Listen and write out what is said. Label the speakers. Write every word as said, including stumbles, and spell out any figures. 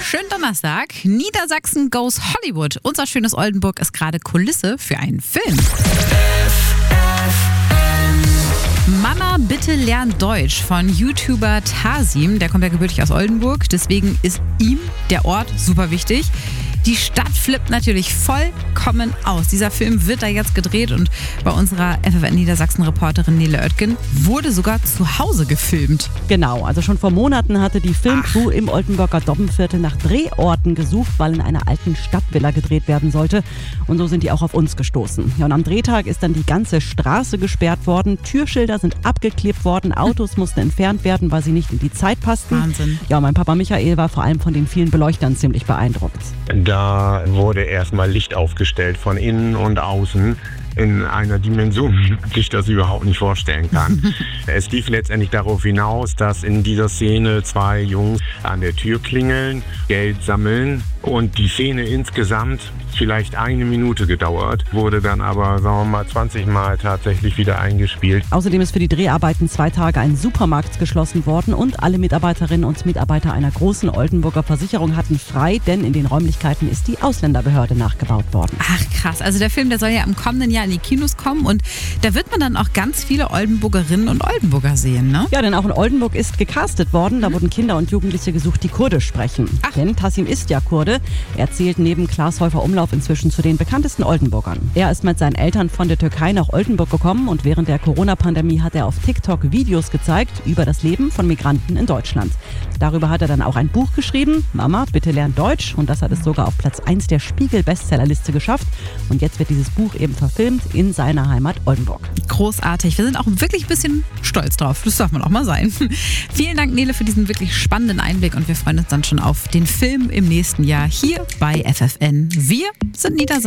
Speaker 1: schönen Donnerstag. Niedersachsen goes Hollywood. Unser schönes Oldenburg ist gerade Kulisse für einen Film. Mama, bitte lern Deutsch von YouTuber Tasim. Der kommt ja gebürtig aus Oldenburg, deswegen ist ihm der Ort super wichtig. Die Stadt flippt natürlich vollkommen aus. Dieser Film wird da jetzt gedreht und bei unserer F F N Niedersachsen-Reporterin Nele Oetgen wurde sogar zu Hause gefilmt.
Speaker 2: Genau, also schon vor Monaten hatte die Filmcrew im Oldenburger Dobbenviertel nach Drehorten gesucht, weil in einer alten Stadtvilla gedreht werden sollte. Und so sind die auch auf uns gestoßen. Ja, und am Drehtag ist dann die ganze Straße gesperrt worden, Türschilder sind abgeklebt worden, Autos mussten entfernt werden, weil sie nicht in die Zeit passten.
Speaker 1: Wahnsinn.
Speaker 2: Ja, und mein Papa Michael war vor allem von den vielen Beleuchtern ziemlich beeindruckt.
Speaker 3: Da wurde erstmal Licht aufgestellt von innen und außen in einer Dimension, die ich das überhaupt nicht vorstellen kann. Es lief letztendlich darauf hinaus, dass in dieser Szene zwei Jungs an der Tür klingeln, Geld sammeln und die Szene insgesamt vielleicht eine Minute gedauert, wurde dann aber, sagen wir mal, zwanzig Mal tatsächlich wieder eingespielt.
Speaker 2: Außerdem ist für die Dreharbeiten zwei Tage ein Supermarkt geschlossen worden und alle Mitarbeiterinnen und Mitarbeiter einer großen Oldenburger Versicherung hatten frei, denn in den Räumlichkeiten ist die Ausländerbehörde nachgebaut worden.
Speaker 1: Ach krass, also der Film, der soll ja im kommenden Jahr in die Kinos kommen und da wird man dann auch ganz viele Oldenburgerinnen und Oldenburger sehen, ne?
Speaker 2: Ja, denn auch in Oldenburg ist gecastet worden. Da wurden Kinder und Jugendliche gesucht, die Kurdisch sprechen.
Speaker 1: Ach.
Speaker 2: Denn Tasim ist ja Kurde. Er zählt neben Klaas Häufer Umlauf inzwischen zu den bekanntesten Oldenburgern. Er ist mit seinen Eltern von der Türkei nach Oldenburg gekommen und während der Corona-Pandemie hat er auf TikTok Videos gezeigt über das Leben von Migranten in Deutschland. Darüber hat er dann auch ein Buch geschrieben, Mama, bitte lern Deutsch. Und das hat es sogar auf Platz eins der Spiegel-Bestsellerliste geschafft. Und jetzt wird dieses Buch eben verfilmt in seiner Heimat Oldenburg.
Speaker 1: Großartig. Wir sind auch wirklich ein bisschen stolz drauf. Das darf man auch mal sein. Vielen Dank, Nele, für diesen wirklich spannenden Einblick und wir freuen uns dann schon auf den Film im nächsten Jahr hier bei F F N. Wir sind Niedersachsen.